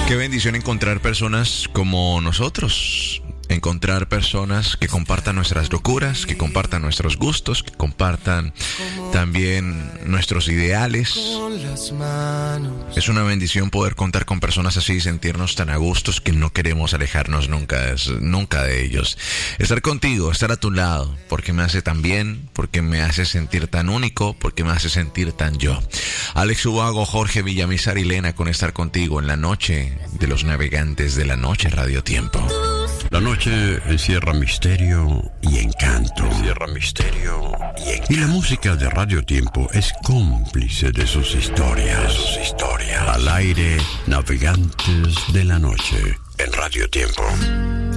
Qué bendición encontrar personas como nosotros. Encontrar personas que compartan nuestras locuras, que compartan nuestros gustos, que compartan también nuestros ideales. Es una bendición poder contar con personas así y sentirnos tan a gustos que no queremos alejarnos nunca de ellos. Estar contigo, estar a tu lado, porque me hace tan bien, porque me hace sentir tan único, porque me hace sentir tan yo. Alex Ubago, Jorge Villamizar y Lena con estar contigo en la noche de los navegantes de la noche Radio Tiempo. La noche encierra misterio y encanto. Y la música de Radio Tiempo es cómplice de sus historias. Al aire, navegantes de la noche en Radio Tiempo.